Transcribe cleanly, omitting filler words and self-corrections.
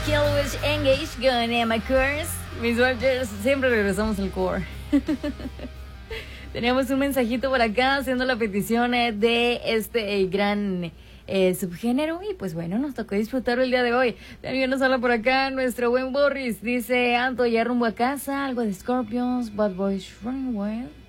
Killwish Engage con Emma Curse. Mis Watchers, siempre regresamos al core. Teníamos un mensajito por acá haciendo la petición de este gran subgénero. Y pues bueno, nos tocó disfrutarlo el día de hoy. También nos habla por acá nuestro buen Boris. Dice: Anto, ya rumbo a casa. Algo de Scorpions, Bad Boys Running Wild.